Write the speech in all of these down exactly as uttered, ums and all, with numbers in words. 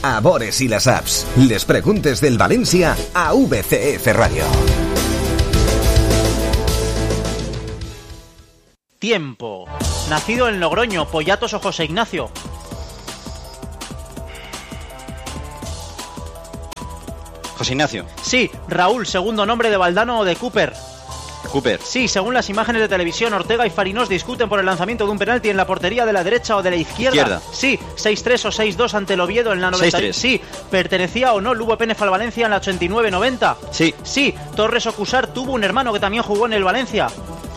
A veure si la saps. Les preguntes del València a V C F Radio. Tiempo. Nacido en Logroño, Pollatos o José Ignacio. José Ignacio. Sí. Raúl, segundo nombre de Valdano o de Cooper. Cooper. Sí, según las imágenes de televisión, Ortega y Farinós discuten por el lanzamiento de un penalti en la portería de la derecha o de la izquierda. Izquierda. Sí, seis tres o seis dos ante el Oviedo en la noventa. seis tres. Sí, pertenecía o no Lugo Pérez al Valencia en la ochenta y nueve noventa. Sí. Sí, Torres Ocusar tuvo un hermano que también jugó en el Valencia.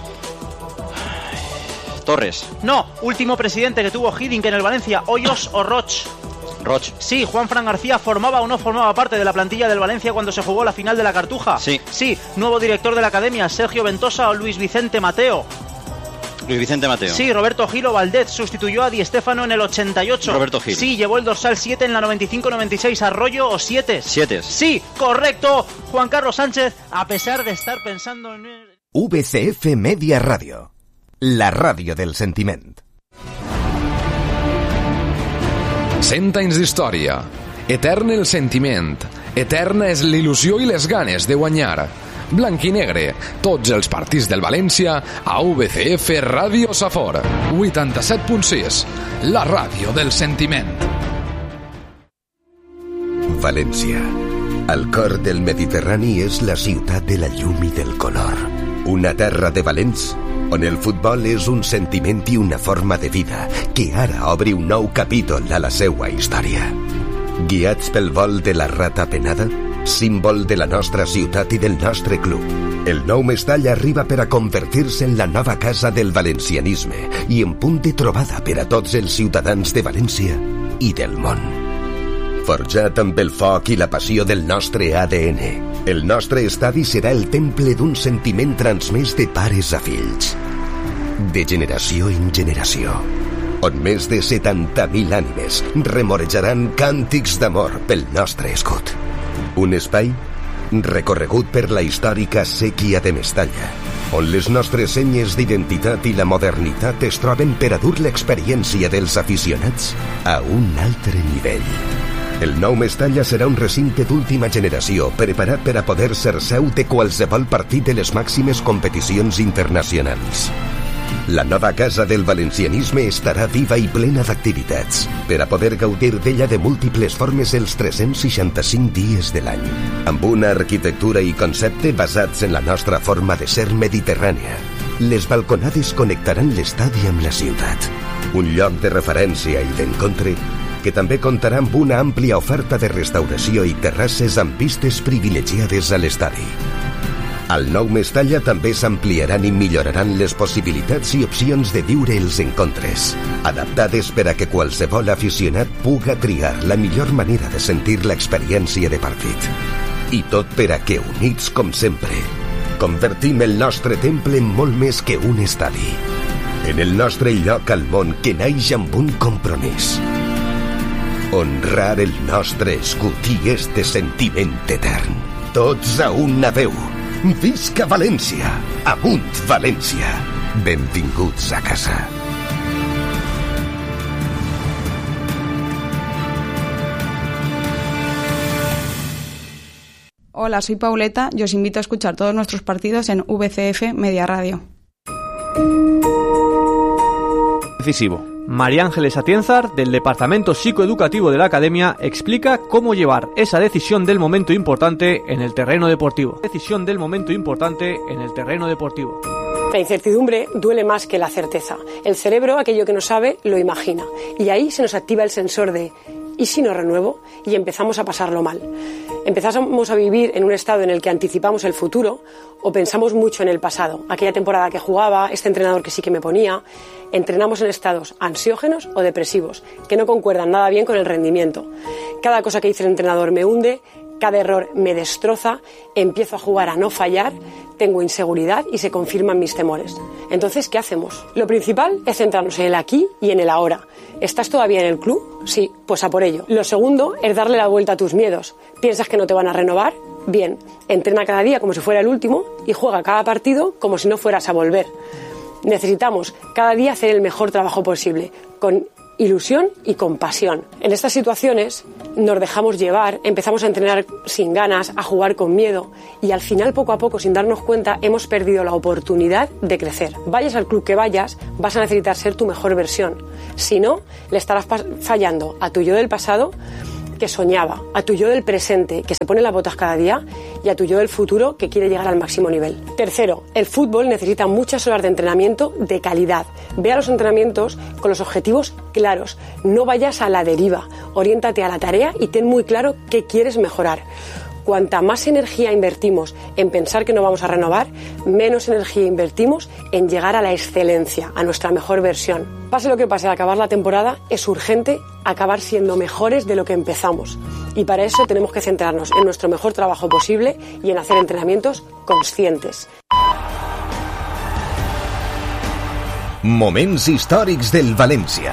Torres. No, último presidente que tuvo Hiddink en el Valencia, Hoyos o Roch. Roch. Sí, Juan Fran García formaba o no formaba parte de la plantilla del Valencia cuando se jugó la final de la Cartuja. Sí. Sí, nuevo director de la academia, Sergio Ventosa o Luis Vicente Mateo. Luis Vicente Mateo. Sí, Roberto Gil o Valdez sustituyó a Di Stéfano en el ochenta y ocho. Roberto Gil. Sí, llevó el dorsal siete en la noventa y cinco noventa y seis. Arroyo o siete. siete. Sí, correcto. Juan Carlos Sánchez, a pesar de estar pensando en... V C F Media Radio. La ràdio del sentiment. Cent anys d'història. Etern el sentiment. Eterna és l'il·lusió i les ganes de guanyar. Blanc i negre. Tots els partits del València a V C F Ràdio Safor. vuitanta-set punt sis. La ràdio del sentiment. València. Al cor del Mediterrani és la ciutat de la llum i del color. Una terra de valents on el futbol és un sentiment i una forma de vida que ara obre un nou capítol a la seua història. Guiats pel vol de la rata penada, símbol de la nostra ciutat i del nostre club, el nou Mestalla arriba per a convertir-se en la nova casa del valencianisme i en punt de trobada per a tots els ciutadans de València i del món. Forjat amb el foc i la passió del nostre A D N, el nostre estadi serà el temple d'un sentiment transmès de pares a fills, de generació en generació, on més de setanta mil ànimes remorejaran càntics d'amor pel nostre escut. Un espai recorregut per la històrica sèquia de Mestalla, on les nostres senyes d'identitat i la modernitat es troben per a dur l'experiència dels aficionats a un altre nivell. El nou Mestalla serà un recinte d'última generació preparat per a poder ser seu de qualsevol partit de les màximes competicions internacionals. La nova casa del valencianisme estarà viva i plena d'activitats per a poder gaudir d'ella de múltiples formes els tres-cents seixanta-cinc dies de l'any, amb una arquitectura i concepte basats en la nostra forma de ser mediterrània. Les balconades connectaran l'estadi amb la ciutat, un lloc de referència i d'encontre que també comptarà amb una àmplia oferta de restauració i terrasses amb vistes privilegiades a l'estadi. Al nou Mestalla també s'ampliaran i milloraran les possibilitats i opcions de viure els encontres, adaptades per a que qualsevol aficionat puga triar la millor manera de sentir l'experiència de partit. I tot per a que, units com sempre, convertim el nostre temple en molt més que un estadi, en el nostre lloc al món que naix amb un compromís: honrar el nostre escut i este sentiment etern. Tots a una veu. Visca València! Amunt València! Benvinguts a casa. Hola, soy Pauleta y os invito a escuchar todos nuestros partidos en V C F Media Radio. Decisivo. María Ángeles Atienzar, del Departamento Psicoeducativo de la Academia, explica cómo llevar esa decisión del momento importante en el terreno deportivo. Decisión del momento importante en el terreno deportivo. La incertidumbre duele más que la certeza. El cerebro, aquello que no sabe, lo imagina. Y ahí se nos activa el sensor de ¿y si no renuevo? Y empezamos a pasarlo mal. Empezamos a vivir en un estado en el que anticipamos el futuro o pensamos mucho en el pasado. Aquella temporada que jugaba, este entrenador que sí que me ponía. Entrenamos en estados ansiógenos o depresivos, que no concuerdan nada bien con el rendimiento. Cada cosa que dice el entrenador me hunde, cada error me destroza, empiezo a jugar a no fallar, tengo inseguridad y se confirman mis temores. Entonces, ¿qué hacemos? Lo principal es centrarnos en el aquí y en el ahora. ¿Estás todavía en el club? Sí, pues a por ello. Lo segundo es darle la vuelta a tus miedos. ¿Piensas que no te van a renovar? Bien, entrena cada día como si fuera el último y juega cada partido como si no fueras a volver. Necesitamos cada día hacer el mejor trabajo posible, con ilusión y compasión. En estas situaciones nos dejamos llevar, empezamos a entrenar sin ganas, a jugar con miedo y al final, poco a poco, sin darnos cuenta, hemos perdido la oportunidad de crecer. Vayas al club que vayas, vas a necesitar ser tu mejor versión. Si no, le estarás fallando a tu yo del pasado, que soñaba, a tu yo del presente, que se pone las botas cada día, y a tu yo del futuro, que quiere llegar al máximo nivel. Tercero, el fútbol necesita muchas horas de entrenamiento de calidad. Ve a los entrenamientos con los objetivos claros. No vayas a la deriva. Oriéntate a la tarea y ten muy claro qué quieres mejorar. Cuanta más energía invertimos en pensar que no vamos a renovar, menos energía invertimos en llegar a la excelencia, a nuestra mejor versión. Pase lo que pase al acabar la temporada, es urgente acabar siendo mejores de lo que empezamos. Y para eso tenemos que centrarnos en nuestro mejor trabajo posible y en hacer entrenamientos conscientes. Moments històrics del València.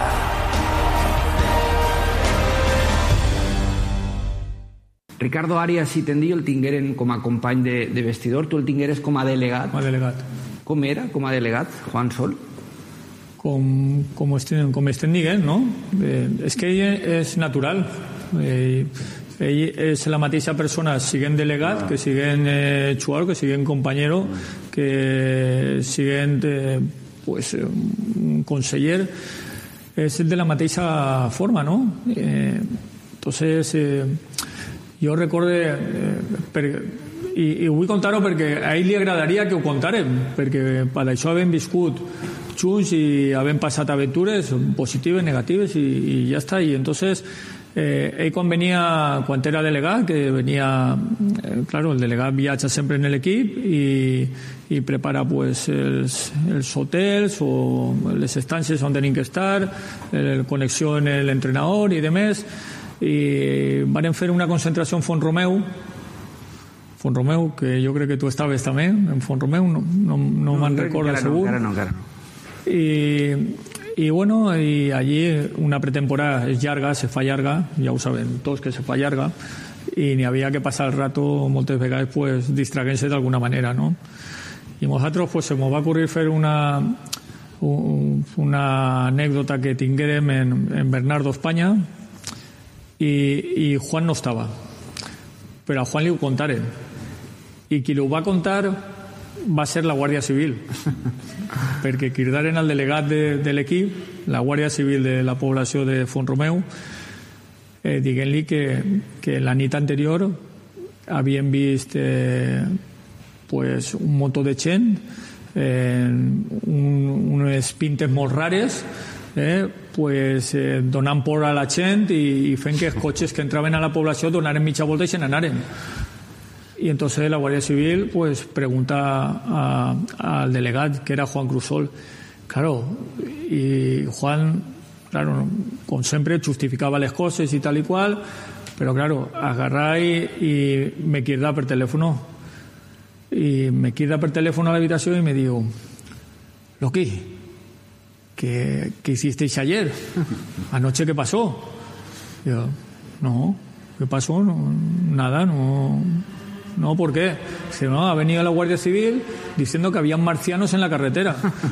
Ricardo Arias i Tendillo el tingueren com a company de, de vestidor, tu el tingueres com a delegat. Com a delegat. Com era com a delegat, Juan Sol? Com, com, estem, com estem dient, no? Eh, és que ell és natural. Eh, ell és la mateixa persona, siguent delegat, que siguent eh, jugador, que siguent companyero, que siguent eh, pues, un conseller. És de la mateixa forma, no? Eh, entonces... Eh, jo recorde, eh, per, i, i vull contar-ho perquè a ell li agradaria que ho contàrem, perquè per això havem viscut junts i havem passat aventures positives, negatives i, i ja està. I entonces eh, ell quan venia, quan era delegat, que venia, eh, claro, el delegat viatja sempre en l'equip i, i prepara pues els, els hotels o les estàncies on tenim que estar, la connexió amb l'entrenador i demés. I van fer una concentració en Font-romeu Font-romeu, que jo crec que tu estaves també en Font-romeu, no, no, no, no me'n recordo segur. No, encara no, encara no. I, i bueno, i allí una pretemporada és llarga, se fa llarga, ja ho sabem tots que se fa llarga, i n'hi havia que passar el rato moltes vegades pues, distraguent-se d'alguna manera, no? I nosaltres pues, se mos va ocurrir fer una una anècdota que tinguérem en, en Bernardo España. I, i Juan no estava, però a Juan li ho contaren, i qui li ho va contar va ser la Guàrdia Civil, perquè cridaren al delegat de, de l'equip, la Guàrdia Civil de la població de Font-romeu, eh, dient-li que, que la nit anterior havien vist eh, pues, un munt de gent, eh, un, unes pintes molt rares, Eh, pues, eh, donant por a la gent i, i fent que els cotxes que entraven a la població donaren mitja volta i se n'anaren. I entonces la Guàrdia Civil pues, pregunta a, al delegat, que era Juan Crusol. Claro, y Juan, claro, com sempre, justificava les coses i tal i qual, però claro, agarrar i, i me queda per telèfono. I me queda per telèfono a l'habitació i me diu, Loqui, ¿Qué, ¿qué hicisteis ayer? ¿Anoche qué pasó? Yo, no, ¿qué pasó? No, nada, no, no, ¿por qué? Dice, no, ha venido la Guardia Civil diciendo que habían marcianos en la carretera.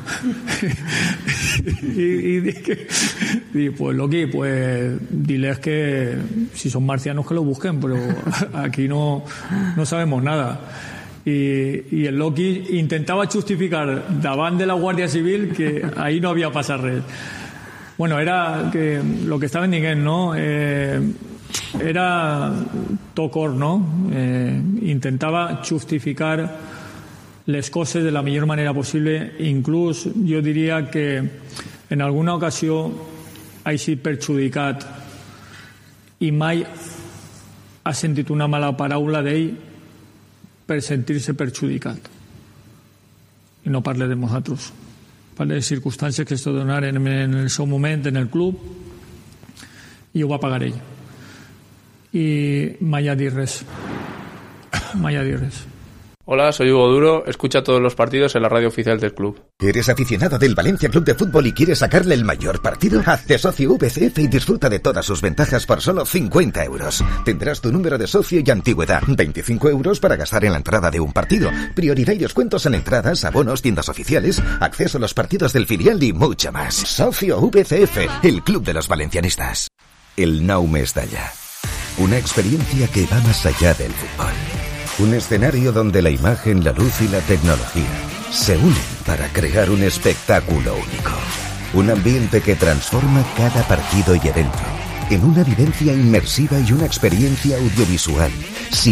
y, y dije, y pues Loqui, pues diles que si son marcianos que lo busquen, pero aquí no, no sabemos nada. I, i el Loqui intentava justificar davant de la Guàrdia Civil que ahí no havia passat res. Bueno, era que lo que estaven dient, no? Eh, era tocor, no? Eh, intentava justificar les coses de la millor manera possible. Inclús jo diria que en alguna ocasió ha sigut perjudicat i mai ha sentit una mala paraula d'ell per sentir-se perjudicat. I no parle de nosaltres, parle de circumstàncies que es donaren en el seu moment en el club i ho va pagar ell. I mai ha dit res, mai ha dit res. Hola, soy Hugo Duro, escucha todos los partidos en la radio oficial del club. ¿Eres aficionado del Valencia Club de Fútbol y quieres sacarle el mayor partido? Hazte socio V C F y disfruta de todas sus ventajas por solo cincuenta euros. Tendrás tu número de socio y antigüedad, veinticinco euros para gastar en la entrada de un partido, prioridad y descuentos en entradas, abonos, tiendas oficiales, acceso a los partidos del filial y mucho más. Socio V C F, el club de los valencianistas. El Nou Mestalla. Una experiencia que va más allá del fútbol. Un escenario donde la imagen, la luz y la tecnología se unen para crear un espectáculo único. Un ambiente que transforma cada partido y evento en una vivencia inmersiva y una experiencia audiovisual sin